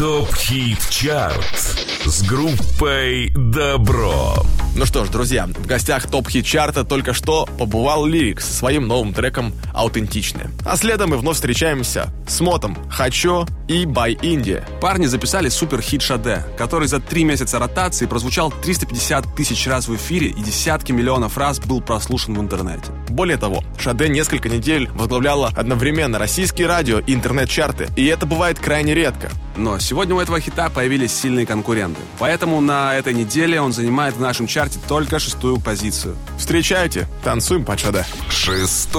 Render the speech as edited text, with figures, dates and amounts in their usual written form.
ТОП-хит-чарт с группой «Добро». Ну что ж, друзья, в гостях ТОП-хит-чарта только что побывал Лирик со своим новым треком «Аутентичное». А следом мы вновь встречаемся с мотом «Хочу» и «By India». Парни записали супер-хит «Шаде», который за 3 месяца ротации прозвучал 350 тысяч раз в эфире и десятки миллионов раз был прослушан в интернете. Более того, «Шаде» несколько недель возглавляла одновременно российские радио и интернет-чарты, и это бывает крайне редко. Но сегодня у этого хита появились сильные конкуренты. Поэтому на этой неделе он занимает в нашем чарте только 6-ю позицию. Встречайте, танцуем под «Шаде». 6